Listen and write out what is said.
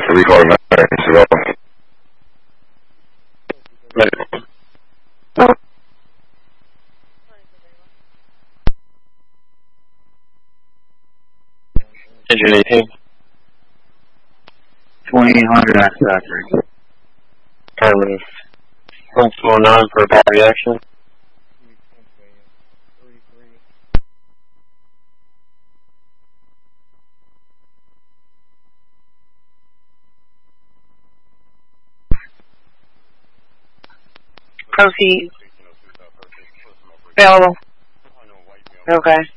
recall at all. Engine 18. 2800 at factory. Affirmative. 1209 for a battery action. Proceed. Available. Okay.